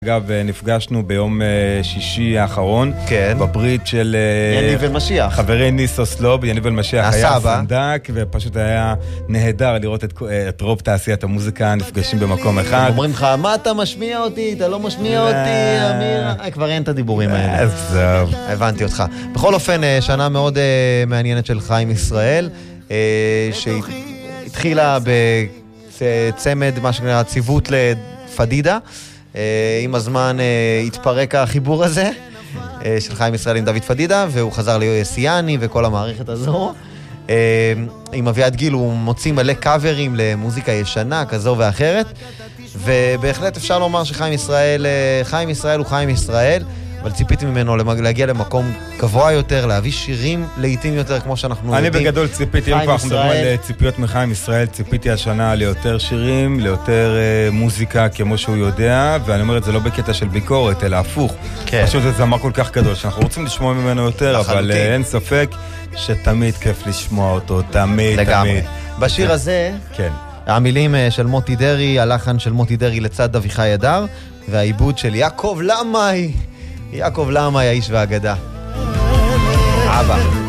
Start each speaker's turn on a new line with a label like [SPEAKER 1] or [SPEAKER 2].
[SPEAKER 1] אגב, נפגשנו ביום שישי האחרון,
[SPEAKER 2] כן.
[SPEAKER 1] בברית של
[SPEAKER 2] יניב ומשיח.
[SPEAKER 1] חברי ניסו סלוב, יניב ומשיח היה
[SPEAKER 2] הסבא.
[SPEAKER 1] סנדק, ופשוט היה נהדר לראות את רוב תעשיית המוזיקה נפגשים במקום אחד.
[SPEAKER 2] אומרים לך, מה אתה משמיע אותי? אתה לא משמיע אותי, אמיר. כבר אין את הדיבורים האלה.
[SPEAKER 1] עזוב.
[SPEAKER 2] הבנתי אותך. בכל אופן, שנה מאוד מעניינת של חיים ישראל, שהתחילה בצמד, מה שנקרא, ציוות לפדידה. עם הזמן התפרק החיבור הזה של חיים ישראל עם דוד פדידה, והוא חזר ליוסיאני וכל המערכת הזו. עם אביעד גיל הוא מוציא מלא קאברים למוזיקה ישנה כזו ואחרת, ובהחלט אפשר לומר שחיים ישראל הוא חיים ישראל, אבל ציפיתי ממנו להגיע למקום גבוה יותר, להביא שירים לעיתים יותר כמו שאנחנו יודעים.
[SPEAKER 1] אני בגדול ציפיתי, אם כבר אנחנו מדברים על ציפיות מחיים ישראל, ציפיתי השנה ליותר שירים, ליותר מוזיקה כמו שהוא יודע, ואני אומר את זה לא בקטע של ביקורת, אלא הפוך.
[SPEAKER 2] כן.
[SPEAKER 1] פשוט זה זמר כל כך גדול, שאנחנו רוצים לשמוע ממנו יותר, אבל אין ספק שתמיד כיף לשמוע אותו, תמיד.
[SPEAKER 2] לגמרי. בשיר הזה,
[SPEAKER 1] כן.
[SPEAKER 2] המילים של מוטי דרי, הלחן של מוטי דרי לצד אביחי אדר, והעיבוד של יעקב למאי, האיש והאגדה. אבא.